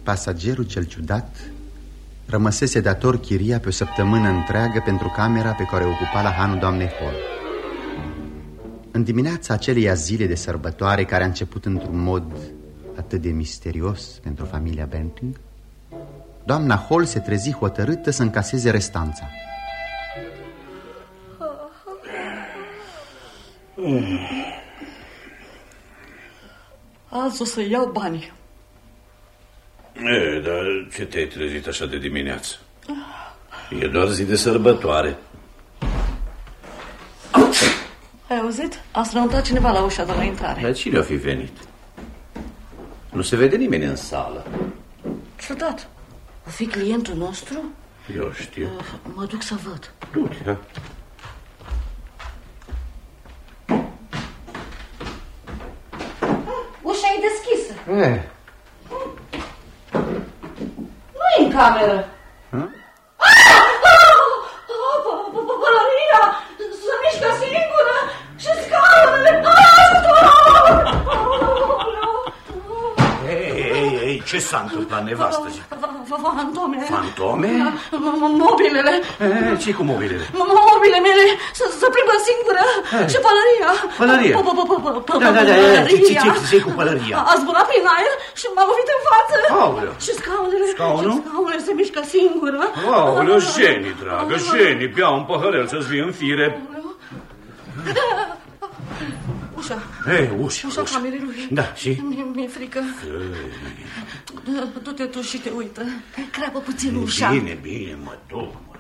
pasagerul cel ciudat rămăsese dator chiria pe o săptămână întreagă pentru camera pe care o ocupa la hanul doamnei Hall. În dimineața aceleia zile de sărbătoare, care a început într-un mod atât de misterios pentru familia Benting, doamna Hall se trezi hotărâtă să încaseze restanța. Azi o să iau banii. Dar ce te-ai trezit așa de dimineață? E doar zi de sărbătoare. Ai auzit? A strănutat cineva la ușa de la intrare. Dar cine o fi venit? Nu se vede nimeni în sală. Ciudat. O fi clientul nostru? Eu știu. Mă duc să văd. Du-te. Ușa e deschisă. Nu-i în cameră. Pălăria se mișcă singură și scaunele. Ei, ce s-a întâmplat, nevastă? Fantome. Fantome? Mobilele. Ce-i cu mobilele? Mobilele mele se plimbă singură. Și pălăria. Pălăria? Ce-i cu pălăria? A zburat prin aer și m-a lovit în față. Aoleu. Și scaunele. Scaunul? Și scaunele se mișcă singură. Aoleu, Jenny, dragă, Jenny, bea un păhărel să-ți vii în fire. Ușa. Ușa camerei lui. Da, și? Mi-e frică. Du-te tu și te uită. Crapă puțin ușa. Bine, mă duc.